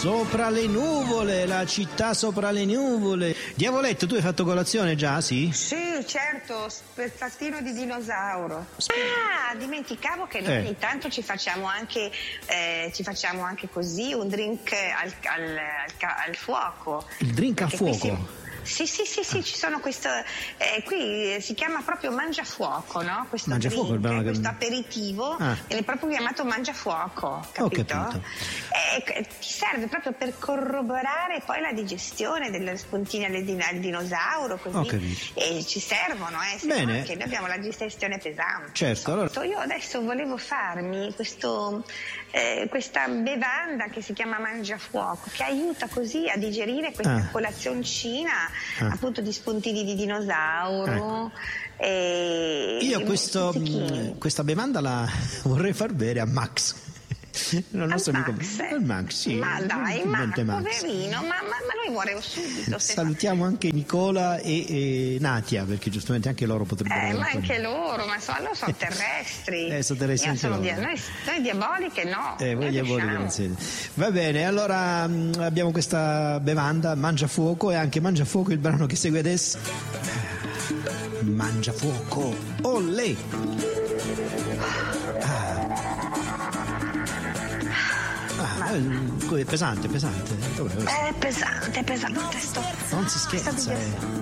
Sopra le nuvole, la città sopra le nuvole. Diavoletto, tu hai fatto colazione già, sì? Sì, certo, spezzatino di dinosauro. Ah, dimenticavo che noi ogni tanto ci facciamo anche così un drink al fuoco. Il drink a fuoco? Sì, ci sono questo, qui si chiama proprio mangiafuoco, no? Questo mangiafuoco, drink, questo aperitivo, viene proprio chiamato mangiafuoco, capito? Ho capito. Ti serve proprio per corroborare poi la digestione delle spuntine al dinosauro, così. Ho capito. E ci servono, Bene. Perché noi abbiamo la digestione pesante. Certo, allora. Io adesso volevo farmi questa bevanda che si chiama mangiafuoco, che aiuta così a digerire questa colazioncina appunto di spuntini di dinosauro. Io questa bevanda la vorrei far bere a Max. Il nostro amico Max, sì. Ma dai, Max, poverino, ma lui muore subito. Salutiamo anche Nicola e Natia, perché giustamente anche loro potrebbero. Ma anche loro, ma loro sono terrestri. Sono terrestri anche loro. Noi diaboliche no. Voi diaboliche non siete. Va bene, allora abbiamo questa bevanda, Mangiafuoco, e anche Mangiafuoco il brano che segue adesso. Mangiafuoco, olè! È pesante. È pesante. Non si scherza.